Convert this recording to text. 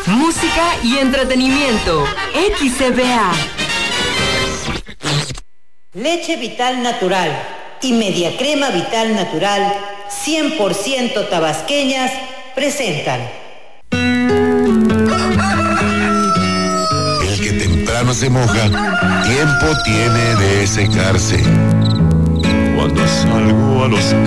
música y entretenimiento. XCBA. Leche Vital Natural y Media Crema Vital Natural 100% tabasqueñas presentan. El que temprano se moja, tiempo tiene de secarse. Cuando salgo a los